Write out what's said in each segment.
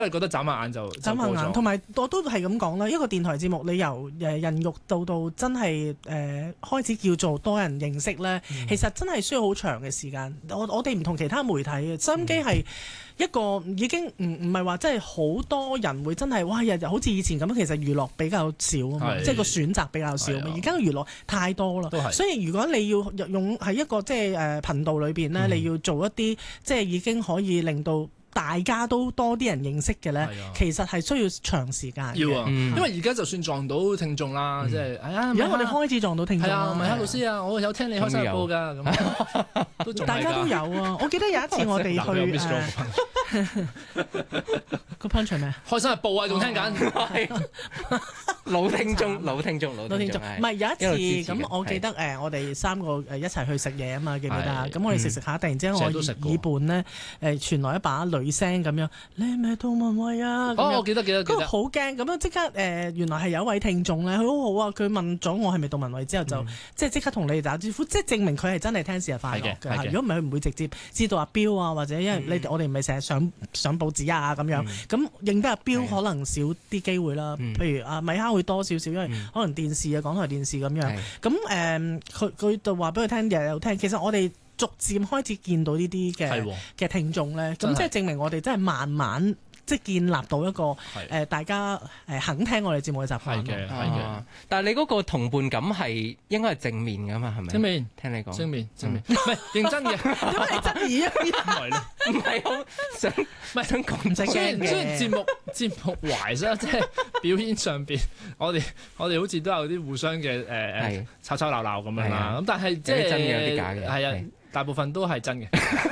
係覺得眨下眼就眨下眼，同埋我都係咁講啦。一個電台節目，你由人肉到真係開始叫做多人認識咧，其實真係需要好長嘅時間。我哋唔同其他媒體嘅收音機係一個已經唔係話真係好多人會真係哇日日好似以前咁，其實娛樂比較少啊嘛，即係個選擇比較少啊嘛。而家嘅娛樂太多啦，所以如果你要用喺一個即係頻道裏邊咧，你要做一啲即係已經可以令到大家都多啲人認識嘅咧，其實係需要長時間嘅。 要啊，因為而家就算撞到聽眾啦，即係而家我哋開始撞到聽眾啦。 係啊，老師啊，我有聽你開心日報㗎，咁大家都有啊。我記得有一次我哋去個 punch 係咩？ 開心日報啊，仲聽緊。 老聽眾，唔係有一次咁，我記得我哋三個一齊去食嘢啊嘛，記唔記得啊？咁我哋食食下，突然之間我耳畔咧傳來一把女聲咁樣，你係咪杜文慧啊？ 我記得。嗰個好驚咁樣，即刻原來係有一位聽眾咧，佢好好啊！佢問咗我係咪杜文慧之後，就即刻同你哋打招呼，即係證明佢係真係聽事日快樂嘅。如果唔係，佢唔會直接知道阿彪啊，或者因為我哋唔係成日上報紙啊咁樣，咁認得阿彪可能少啲機會啦。譬如阿米哈會多少少，因為可能電視啊、港台電視咁樣。咁佢就話俾佢聽，日日有聽。其實我哋逐漸開始見到呢啲嘅聽眾咧，咁即係證明我哋真係慢慢即係建立到一個大家肯聽我哋節目嘅習慣。 係嘅。 但係你嗰個同伴感係應該係正面㗎嘛？係咪？ 正面， 聽你講。 正面，唔係認真嘅。 點解你質疑啊？ 唔係好想講正雖然節目懷啫，即係表演上邊，我哋好似都有啲互相嘅吵吵鬧鬧咁樣啦。咁但係即係真嘅有啲假嘅。 係啊，大部分都係真嘅。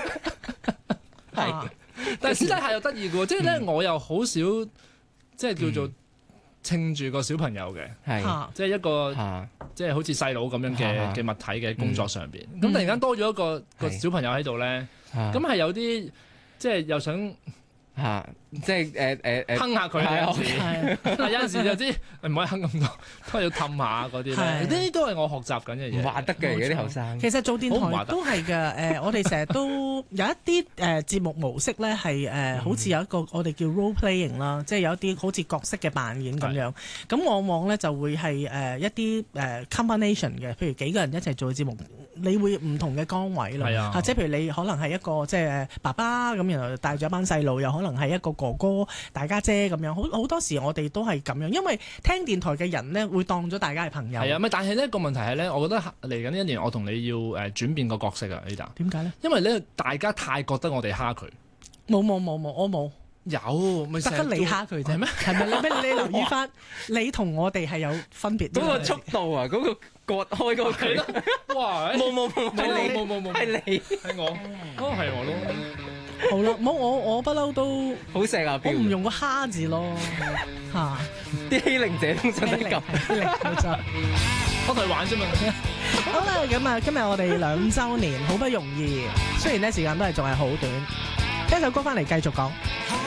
係。但係私底下又得意嘅喎，即係咧我又好少即係叫做稱住個小朋友嘅，即係一個即係好似細佬咁樣嘅物體嘅工作上邊。咁突然間多咗一個小朋友喺度咧，咁係有啲即係又想。 即係哼下佢有陣時，但有陣時就知唔可以哼咁多，都係要氹下嗰啲咧。呢啲都係我學習緊嘅嘢。 唔話得嘅，而家啲後生。 其實做電台都係嘅。我哋成日都有一啲節目模式咧，係好似有一個我哋叫 role playing 啦，即係有一啲好似角色嘅扮演咁樣。咁往往咧就會係一啲combination 嘅，譬如幾個人一齊做節目，你會唔同嘅崗位咯。即係譬如你可能係一個即係爸爸咁，然後帶咗一班細路，又可能係一個哥哥、大家姐咁樣，好多時我哋都係咁樣，因為聽電台嘅人咧會當咗大家係朋友。係啊， 但係呢個問題係咧，我覺得嚟緊呢一年，我同你要轉變個角色啊，呢度。 點解咧？ 因為咧，大家太覺得我哋蝦佢。 冇，我冇。 有，咪得你蝦佢啫咩？係咪你留意翻？你同我哋係有分別。 嗰個速度啊，嗰個割開嗰個。 哇！ 冇，係你， 係我。係我咯。 好啦，我不嬲都好錫啊！ 我唔用個蝦字咯， 啲欺凌者通常都咁。 我同佢玩啫嘛。 好啦，咁啊，今日我哋2週年，好不容易，雖然咧時間都係仲係好短，聽首歌翻嚟繼續講。